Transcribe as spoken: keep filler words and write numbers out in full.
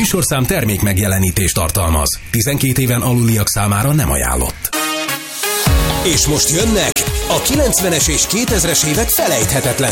műsorszám termék megjelenítést tartalmaz. tizenkét éven aluliak számára nem ajánlott. És most jönnek a kilencvenes és kétezres évek felejthetetlen